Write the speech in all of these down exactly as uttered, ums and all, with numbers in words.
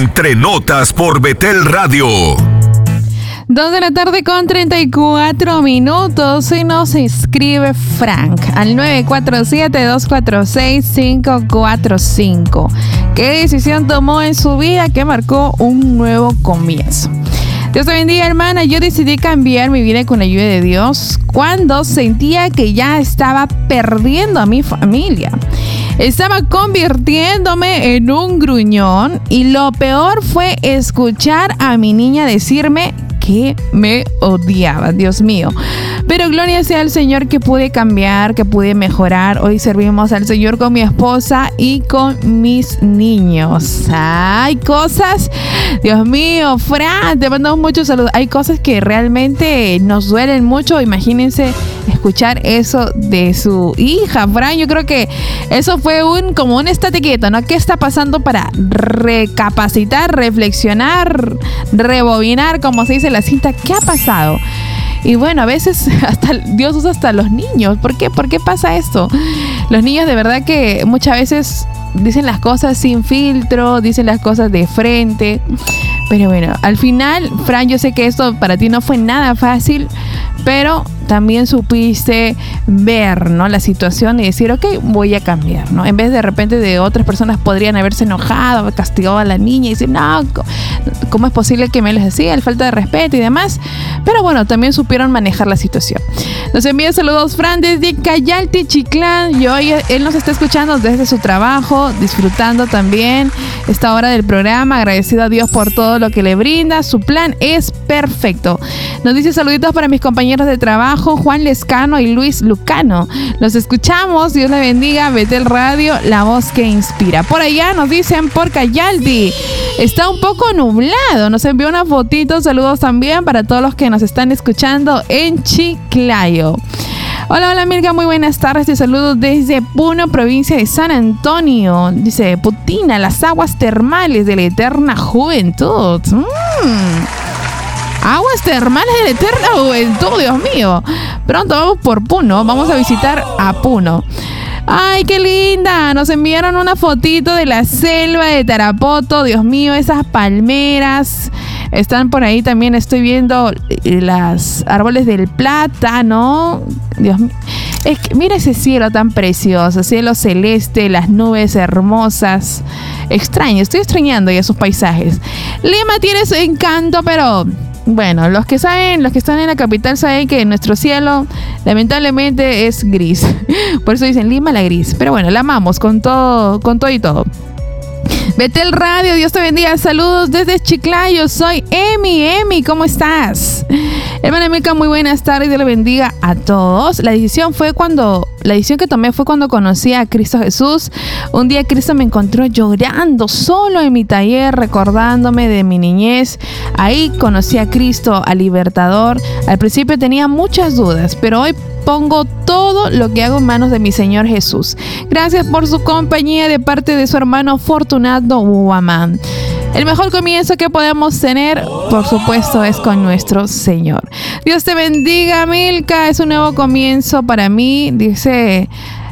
Entre Notas por Betel Radio. Dos de la tarde con treinta y cuatro minutos y nos escribe Frank al nueve cuatro siete, dos cuatro seis, cinco cuatro cinco. ¿Qué decisión tomó en su vida que marcó un nuevo comienzo? Dios te bendiga, hermana. Yo decidí cambiar mi vida con la ayuda de Dios cuando sentía que ya estaba perdiendo a mi familia. Estaba convirtiéndome en un gruñón y lo peor fue escuchar a mi niña decirme que me odiaba, Dios mío. Pero gloria sea al Señor que pude cambiar, que pude mejorar. Hoy servimos al Señor con mi esposa y con mis niños. Hay cosas, Dios mío, Fran, te mandamos muchos saludos. Hay cosas que realmente nos duelen mucho. Imagínense escuchar eso de su hija, Fran. Yo creo que eso fue un como un estate quieto, ¿no? ¿Qué está pasando para recapacitar, reflexionar, rebobinar, como se dice la cinta? ¿Qué ha pasado? Y bueno, a veces hasta Dios usa hasta los niños. ¿Por qué? ¿Por qué pasa esto? Los niños de verdad que muchas veces dicen las cosas sin filtro, dicen las cosas de frente. Pero bueno, al final, Fran, yo sé que esto para ti no fue nada fácil, pero también supiste ver, ¿no?, la situación y decir, ok, voy a cambiar, ¿no? En vez de repente de otras personas podrían haberse enojado, castigado a la niña y decir, no, ¿cómo es posible que me les decía? La falta de respeto y demás. Pero bueno, también supieron manejar la situación. Nos envía saludos Fran desde Cayalti, Chiclán. Y hoy él nos está escuchando desde su trabajo, disfrutando también esta hora del programa, agradecido a Dios por todo lo que le brinda. Su plan es perfecto. Nos dice saluditos para mis compañeros de trabajo, Juan Lescano y Luis Lucano. Los escuchamos, Dios le bendiga. Betel Radio, la voz que inspira. Por allá nos dicen por Cayalti está un poco nublado. Nos envió una fotito. Saludos también para todos los que nos están escuchando en Chiclayo. Hola, hola Mirga, muy buenas tardes. Te saludo desde Puno, provincia de San Antonio. Dice Putina, las aguas termales de la eterna juventud. Mm. Aguas termales de la eterna juventud, Dios mío. Pronto vamos por Puno, vamos a visitar a Puno. ¡Ay, qué linda! Nos enviaron una fotito de la selva de Tarapoto. Dios mío, esas palmeras están por ahí. También estoy viendo los árboles del plátano. Dios mío. Es que mira ese cielo tan precioso, cielo celeste, las nubes hermosas. Extraño, estoy extrañando ya esos paisajes. Lima tiene su encanto, pero bueno, los que saben, los que están en la capital saben que nuestro cielo lamentablemente es gris. Por eso dicen Lima la gris. Pero bueno, la amamos con todo, con todo y todo. Betel Radio, Dios te bendiga. Saludos desde Chiclayo. Soy Emi. Emi, ¿cómo estás? Hermana Mica, muy buenas tardes. Dios le bendiga a todos. La decisión fue cuando, la decisión que tomé fue cuando conocí a Cristo Jesús. Un día Cristo me encontró llorando solo en mi taller, recordándome de mi niñez. Ahí conocí a Cristo, al Libertador. Al principio tenía muchas dudas, pero hoy pongo todo lo que hago en manos de mi Señor Jesús. Gracias por su compañía de parte de su hermano Fortunato Guamán. El mejor comienzo que podemos tener, por supuesto, es con nuestro Señor. Dios te bendiga, Milka. Es un nuevo comienzo para mí. Dice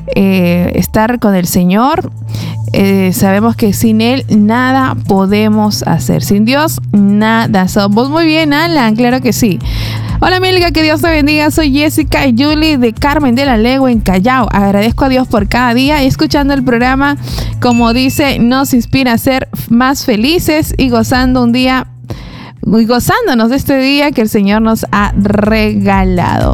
eh, estar con el Señor. Eh, sabemos que sin Él nada podemos hacer. Sin Dios nada somos. Muy bien, Alan, claro que sí. Hola Milka, que Dios te bendiga. Soy Jessica y Julie de Carmen de la Legua en Callao. Agradezco a Dios por cada día y escuchando el programa, como dice, nos inspira a ser más felices y gozando un día, y gozándonos de este día que el Señor nos ha regalado.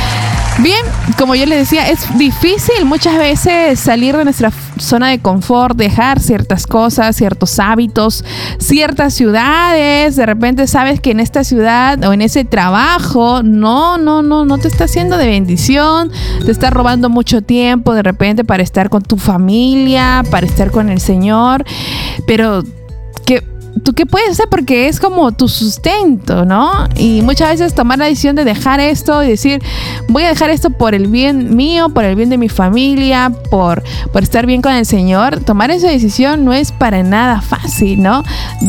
Bien, como yo les decía, es difícil muchas veces salir de nuestra zona de confort, dejar ciertas cosas, ciertos hábitos, ciertas ciudades. De repente sabes que en esta ciudad o en ese trabajo no, no, no, no te está haciendo de bendición, te está robando mucho tiempo de repente para estar con tu familia, para estar con el Señor, pero que ¿tú qué puedes hacer? Porque es como tu sustento, ¿no? Y muchas veces tomar la decisión de dejar esto y decir, voy a dejar esto por el bien mío, por el bien de mi familia, por, por estar bien con el Señor. Tomar esa decisión no es para nada fácil, ¿no?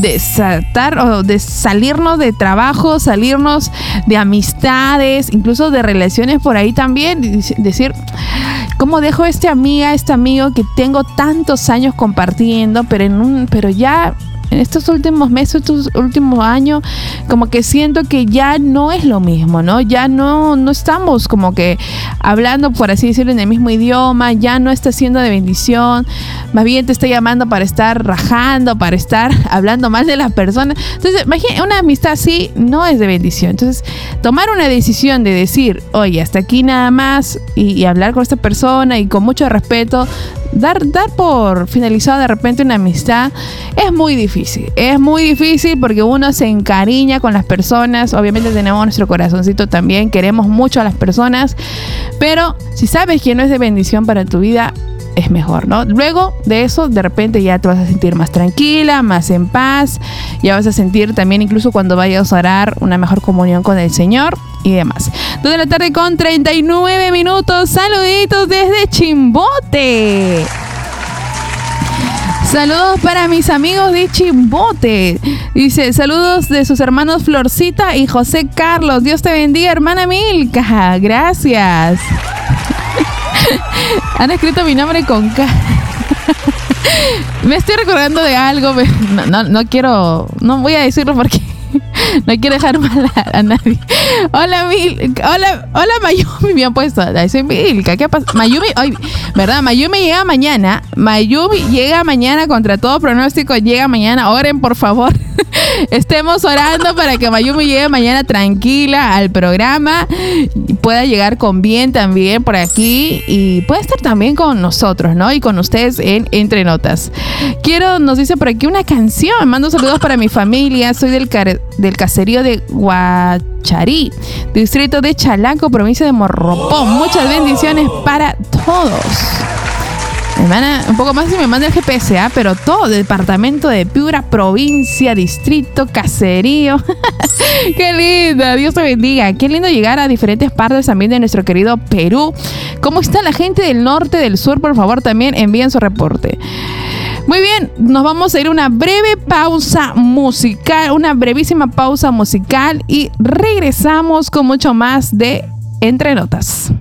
Desatar o de salirnos de trabajo, salirnos de amistades, incluso de relaciones por ahí también. Decir, ¿cómo dejo esta amiga, este amigo que tengo tantos años compartiendo, pero, en un, pero ya... en estos últimos meses, estos últimos años, como que siento que ya no es lo mismo, ¿no? Ya no, no estamos como que hablando, por así decirlo, en el mismo idioma, ya no está siendo de bendición, más bien te está llamando para estar rajando, para estar hablando mal de las personas. Entonces, imagínate, una amistad así no es de bendición. Entonces, tomar una decisión de decir, oye, hasta aquí nada más, y, y hablar con esta persona y con mucho respeto, Dar, dar por finalizado de repente una amistad es muy difícil. Es muy difícil porque uno se encariña con las personas. Obviamente tenemos nuestro corazoncito también. Queremos mucho a las personas. Pero si sabes que no es de bendición para tu vida, es mejor, ¿no? Luego de eso, de repente ya te vas a sentir más tranquila, más en paz. Ya vas a sentir también, incluso cuando vayas a orar, una mejor comunión con el Señor y demás. dos de la tarde con treinta y nueve minutos. Saluditos desde Chimbote. Saludos para mis amigos de Chimbote. Dice, saludos de sus hermanos Florcita y José Carlos. Dios te bendiga, hermana Milka. Gracias. Han escrito mi nombre con K. Me estoy recordando de algo. No, no, no quiero... No voy a decirlo porque... No quiero dejar mal a, a nadie. Hola, Mil. Hola, hola, Mayumi. Me han puesto. Soy Milka. ¿Qué pasa? Mayumi. Ay, ¿verdad? Mayumi llega mañana. Mayumi llega mañana contra todo pronóstico. Llega mañana. Oren, por favor. Estemos orando para que Mayumi llegue mañana tranquila al programa. Y pueda llegar con bien también por aquí. Y pueda estar también con nosotros, ¿no? Y con ustedes en Entre Notas. Quiero, nos dice por aquí una canción. Mando saludos para mi familia. Soy del car del caserío de Guacharí, distrito de Chalanco, provincia de Morropón. Muchas bendiciones para todos. Hermana, un poco más si me manda el G P S, ¿eh? Pero todo, departamento de Piura, provincia, distrito, caserío. Qué linda, Dios te bendiga. Qué lindo llegar a diferentes partes también de nuestro querido Perú. ¿Cómo está la gente del norte, del sur? Por favor, también envíen su reporte. Muy bien, nos vamos a ir a una breve pausa musical, una brevísima pausa musical y regresamos con mucho más de Entre Notas.